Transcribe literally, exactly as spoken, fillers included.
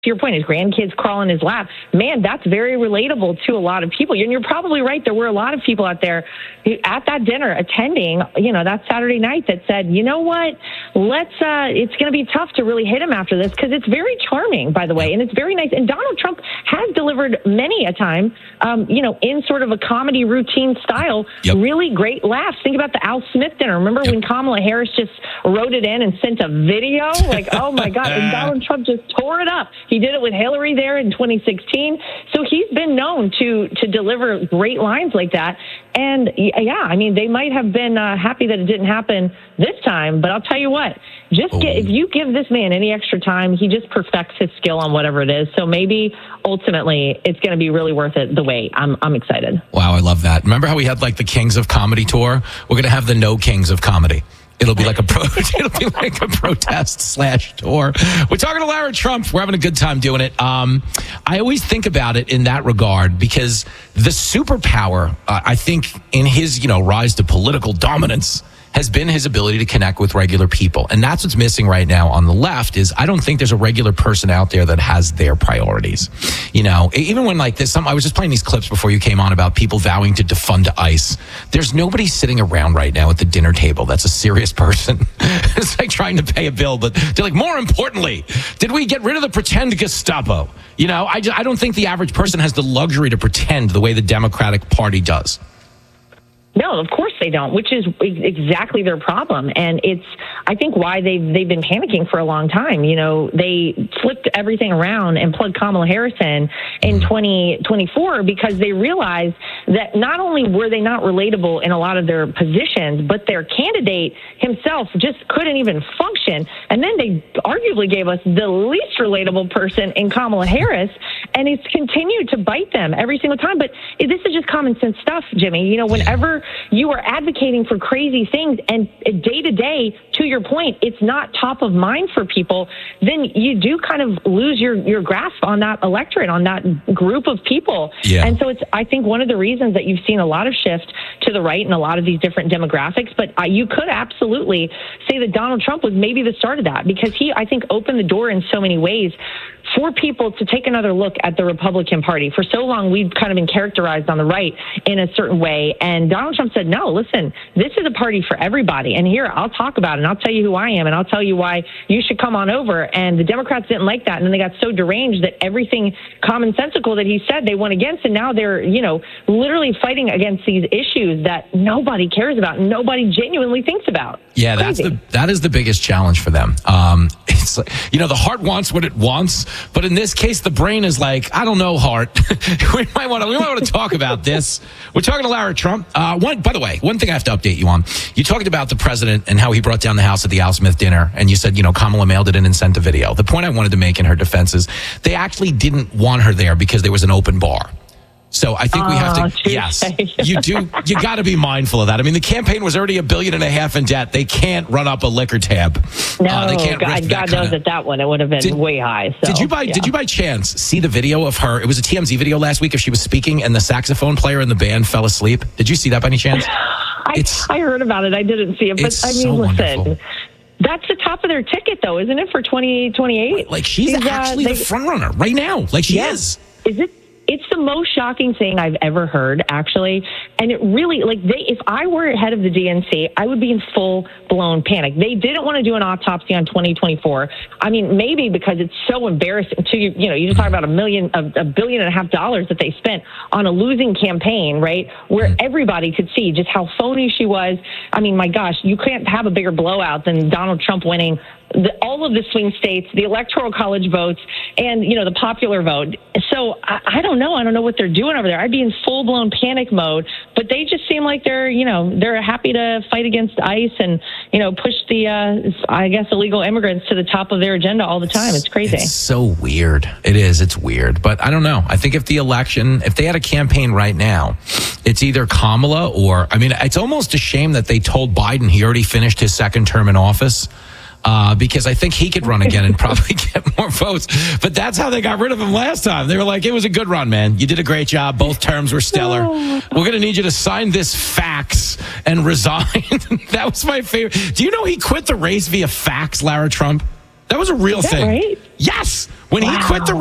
to your point, his grandkids crawl in his lap. Man, that's very relatable to a lot of people. And you're probably right. There were a lot of people out there who, at that dinner attending, you know, that Saturday night that said, you know what, let's, uh, it's going to be tough to really hit him after this because it's very charming, by the way, and it's very nice. And Donald Trump has delivered many a time, um, you know, in sort of a comedy routine style, yep. really great laughs. Think about the Al Smith dinner. Remember yep. when Kamala Harris just wrote it in and sent a video? Like, oh my God. And Donald Trump just tore it up. He did it with Hillary there in twenty sixteen. So he's been known to to deliver great lines like that. And yeah, I mean, they might have been uh, happy that it didn't happen this time. But I'll tell you what, just get, if you give this man any extra time, he just perfects his skill on whatever it is. So maybe ultimately it's going to be really worth it the wait. I'm I'm excited. Wow, I love that. Remember how we had like the Kings of Comedy tour? We're going to have the No Kings of Comedy. It'll be like a pro. It'll be like a protest slash tour. We're talking to Lara Trump. We're having a good time doing it. Um, I always think about it in that regard because the superpower, uh, I think, in his you know rise to political dominance, has been his ability to connect with regular people. And that's what's missing right now on the left is I don't think there's a regular person out there that has their priorities. You know, even when like this, some, I was just playing these clips before you came on about people vowing to defund ICE. There's nobody sitting around right now at the dinner table that's a serious person. It's like trying to pay a bill, but they're like, more importantly, did we get rid of the pretend Gestapo? You know, I, just, I don't think the average person has the luxury to pretend the way the Democratic Party does. No, of course they don't, which is exactly their problem. And it's, I think, why they've, they've been panicking for a long time. You know, they flipped everything around and plugged Kamala Harris in in twenty twenty-four because they realized that not only were they not relatable in a lot of their positions, but their candidate himself just couldn't even function. And then they arguably gave us the least relatable person in Kamala Harris, and it's continued to bite them every single time. But this is just common sense stuff, Jimmy. You know, whenever you are advocating for crazy things and day to day, to your point, it's not top of mind for people, then you do kind of lose your, your grasp on that electorate, on that group of people. Yeah. And so it's, I think, one of the reasons that you've seen a lot of shift to the right in a lot of these different demographics. But uh, you could absolutely say that Donald Trump was maybe the start of that because he, I think, opened the door in so many ways for people to take another look at the Republican Party. For so long, we've kind of been characterized on the right in a certain way. And Donald Trump said, no, listen, this is a party for everybody. And here, I'll talk about it, and I'll tell you who I am, and I'll tell you why you should come on over. And the Democrats didn't like that. And then they got so deranged that everything commonsensical that he said they went against. And now they're, you know, literally fighting against these issues that nobody cares about and nobody genuinely thinks about. Yeah, that's the, that is the biggest challenge for them. Um, it's like, you know, the heart wants what it wants, but in this case, the brain is like, I don't know, heart. we might want to we might want to talk about this. We're talking to Lara Trump. Uh, one, by the way, one thing I have to update you on. You talked about the president and how he brought down the house at the Al Smith dinner, and you said, you know, Kamala mailed it in and sent a video. The point I wanted to make in her defense is they actually didn't want her there because there was an open bar. So I think we have to, oh, yes, you do. You got to be mindful of that. I mean, the campaign was already a billion and a half in debt. They can't run up a liquor tab. No, uh, they can't God, God knows that that one, it would have been did, way high. So, did you by, yeah. did you by chance see the video of her? It was a T M Z video last week if she was speaking and the saxophone player in the band fell asleep. Did you see that by any chance? I, I heard about it. I didn't see it, but I mean, so listen. wonderful. That's the top of their ticket, though, isn't it, for twenty twenty-eight? Like, she's, she's actually uh, they, the front runner right now. Like, she yeah. is. Is it? It's the most shocking thing I've ever heard, actually. And it really, like, they, if I were head of the D N C, I would be in full-blown panic. They didn't want to do an autopsy on twenty twenty-four. I mean, maybe because it's so embarrassing to you. You know, you just talk about a million, a, a billion and a half dollars that they spent on a losing campaign, right? Where everybody could see just how phony she was. I mean, my gosh, you can't have a bigger blowout than Donald Trump winning The, all of the swing states, the electoral college votes, and, you know, the popular vote. So I, I don't know. I don't know what they're doing over there. I'd be in full-blown panic mode, but they just seem like they're, you know, they're happy to fight against ICE and, you know, push the, uh, I guess, illegal immigrants to the top of their agenda all the time. It's crazy. It's so weird. It is. It's weird. But I don't know. I think if the election, if they had a campaign right now, it's either Kamala or, I mean, it's almost a shame that they told Biden he already finished his second term in office. Uh, because I think he could run again and probably get more votes. But that's how they got rid of him last time. They were like, it was a good run, man. You did a great job. Both terms were stellar. We're going to need you to sign this fax and resign. That was my favorite. Do you know he quit the race via fax, Lara Trump? That was a real Is that thing. right? Yes. When he quit the